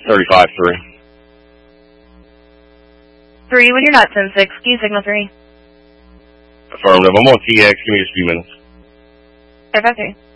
35-3. 3 when you're not, 10-6. Key signal 3. Affirmative. I'm on TX. Give me just a few minutes. 553.